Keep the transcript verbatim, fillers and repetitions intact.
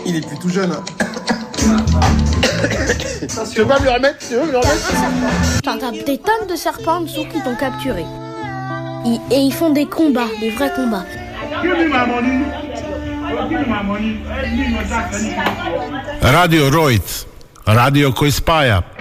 Il est plus tout jeune. Tu veux pas me le remettre? Tu veux me le remettre? Putain, t'as des tonnes de serpents en dessous qui t'ont capturé. Ils, et ils font des combats, des vrais combats. Radio Roit, radio koji spaja